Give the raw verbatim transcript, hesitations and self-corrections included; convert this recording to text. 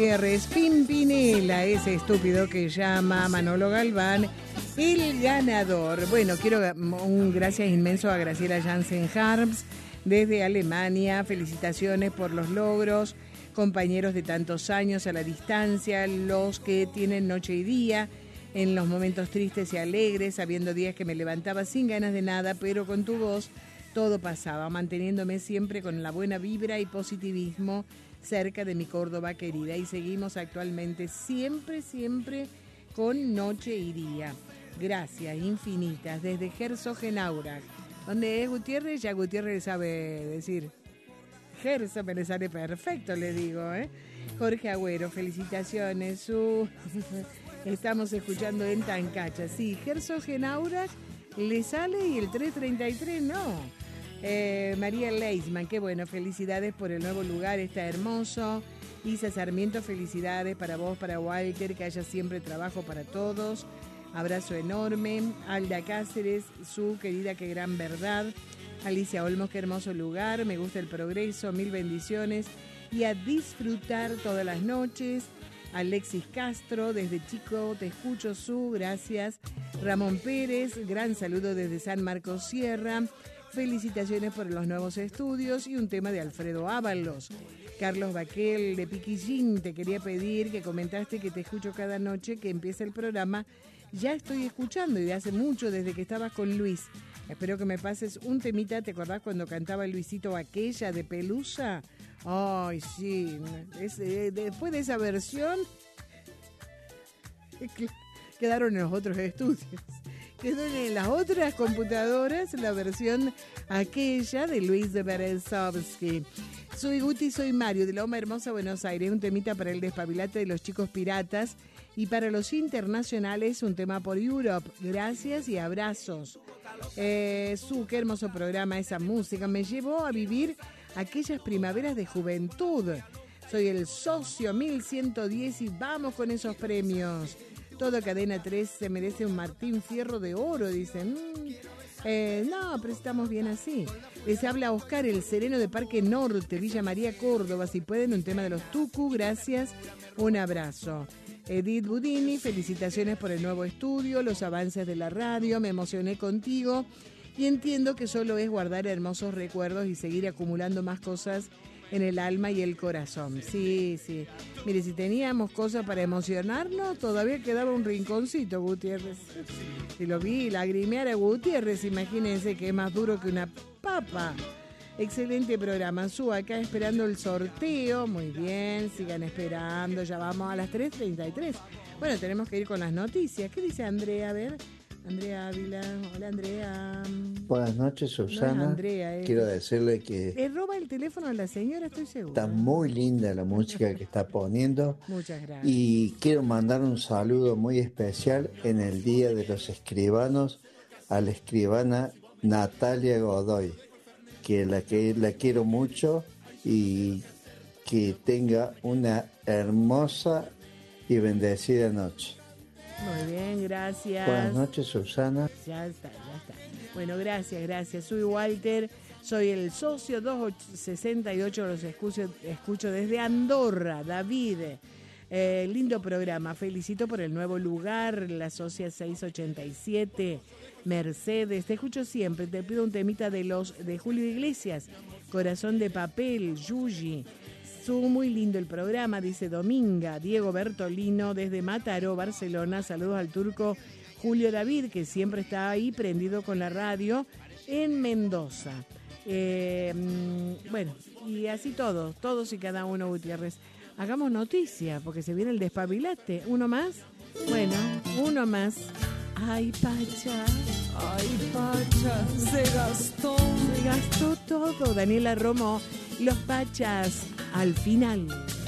Gutiérrez, Pimpinela, ese estúpido que llama Manolo Galván, el ganador. Bueno, quiero un gracias inmenso a Graciela Jansen Harms desde Alemania. Felicitaciones por los logros, compañeros de tantos años a la distancia, los que tienen noche y día, en los momentos tristes y alegres, habiendo días que me levantaba sin ganas de nada, pero con tu voz todo pasaba, manteniéndome siempre con la buena vibra y positivismo cerca de mi Córdoba querida. Y seguimos actualmente siempre, siempre con noche y día. Gracias infinitas desde Herzogenaurach. ¿Dónde es Gutiérrez? Ya Gutiérrez sabe decir. Gerso me le sale perfecto, le digo, ¿eh? Jorge Agüero, felicitaciones. Su... Estamos escuchando en Tancacha. Sí, Herzogenaurach le sale y el tres treinta y tres no. Eh, María Leisman, qué bueno, felicidades por el nuevo lugar, está hermoso. Isa Sarmiento, felicidades para vos, para Walter, que haya siempre trabajo para todos. Abrazo enorme. Alda Cáceres, su querida, qué gran verdad. Alicia Olmos, qué hermoso lugar, me gusta el progreso, mil bendiciones. Y a disfrutar todas las noches. Alexis Castro, desde chico te escucho, su, gracias. Ramón Pérez, gran saludo desde San Marcos Sierra. Felicitaciones por los nuevos estudios y un tema de Alfredo Ábalos. Carlos Baquel de Piquillín, te quería pedir que comentaste que te escucho cada noche que empieza el programa. Ya estoy escuchando y de hace mucho, desde que estabas con Luis. Espero que me pases un temita. ¿Te acordás cuando cantaba Luisito aquella de Pelusa? Ay, sí. Es, eh, después de esa versión quedaron en los otros estudios. Quedó en las otras computadoras la versión aquella de Luis de Berezovsky. Soy Guti, soy Mario, de Loma Hermosa, Buenos Aires. Un temita para el despabilate de los chicos piratas. Y para los internacionales, un tema por Europe. Gracias y abrazos. Eh, su, qué hermoso programa, esa música. Me llevó a vivir aquellas primaveras de juventud. Soy el socio mil ciento diez y vamos con esos premios. Todo Cadena tres se merece un Martín Fierro de oro, dicen. Mm, eh, no, pero estamos bien así. Les habla Oscar, el sereno de Parque Norte, Villa María, Córdoba. Si pueden, un tema de los Tucu, gracias. Un abrazo. Edith Budini, felicitaciones por el nuevo estudio, los avances de la radio, me emocioné contigo y entiendo que solo es guardar hermosos recuerdos y seguir acumulando más cosas en el alma y el corazón. Sí, sí. Mire, si teníamos cosas para emocionarnos, todavía quedaba un rinconcito, Gutiérrez. Si lo vi lagrimear a Gutiérrez, imagínense que es más duro que una papa. Excelente programa, Su, acá esperando el sorteo. Muy bien, sigan esperando, ya vamos a las tres treinta y tres. Bueno, tenemos que ir con las noticias. ¿Qué dice Andrea? A ver, Andrea Ávila. Hola, Andrea. Buenas noches, Susana. No es Andrea, es... Quiero decirle que... Le roba el teléfono a la señora, estoy segura. Está muy linda la música que está poniendo. Muchas gracias. Y quiero mandar un saludo muy especial en el Día de los Escribanos a la escribana Natalia Godoy, que la que la quiero mucho y que tenga una hermosa y bendecida noche. Muy bien, gracias. Buenas noches, Susana. Ya está, ya está. Bueno, gracias, gracias. Soy Walter, soy el socio dos sesenta y ocho, los escucho, escucho desde Andorra, David. Eh, lindo programa, felicito por el nuevo lugar, la socia seiscientos ochenta y siete, Mercedes, te escucho siempre, te pido un temita de los de Julio Iglesias, Corazón de Papel, Yuyi. Estuvo muy lindo el programa, dice Dominga. Diego Bertolino desde Mataró, Barcelona, saludos al turco Julio David, que siempre está ahí prendido con la radio en Mendoza. Eh, bueno, y así todos, todos y cada uno, Gutiérrez. Hagamos noticia, porque se viene el despabilate. ¿Uno más? Bueno, uno más. Ay, Pacha, ay, Pacha, se gastó, se gastó todo. Daniela Romo, los Pachas, al final.